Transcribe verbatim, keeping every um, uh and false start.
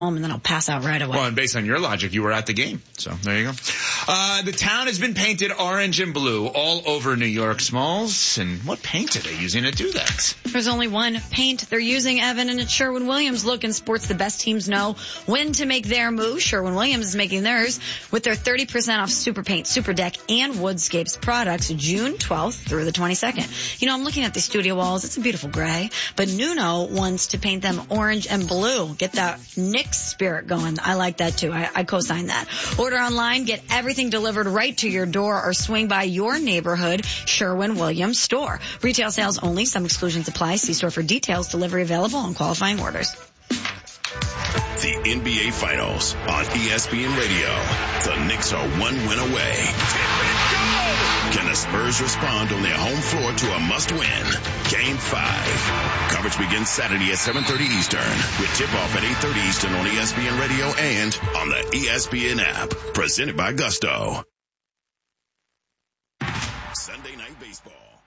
home and then I'll pass out right away. Well, and based on your logic, you were at the game. So there you go. Uh, the town has been painted orange and blue all over New York, Smalls. And what paint are they using to do that? There's only one paint they're using, Evan, and it's Sherwin-Williams. Look, in sports, the best teams know when to make their move. Sherwin-Williams is making theirs with their thirty percent off Super Paint, Super Deck, and Woodscapes products June twelfth through the twenty-second. You know, I'm looking at the studio walls. It's a beautiful gray, but Nuno wants to paint them orange and blue. Get that Knicks spirit going. I like that too. I, I co-sign that. Order online, get everything delivered right to your door, or swing by your neighborhood Sherwin-Williams store. Retail sales only. Some exclusions apply. See store for details. Delivery available on qualifying orders. The N B A Finals on E S P N Radio. The Knicks are one win away. Can the Spurs respond on their home floor to a must-win? Game five. Coverage begins Saturday at seven thirty Eastern with tip-off at eight thirty Eastern on E S P N Radio and on the E S P N app. Presented by Gusto. Sunday Night Baseball.